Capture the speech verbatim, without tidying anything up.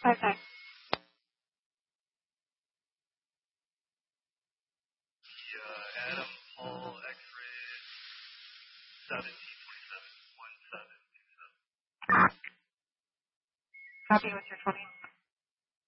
Okay. Yeah, Adam Paul X-ray seventeen twenty-seven one seven two seven. Copy with your twenty.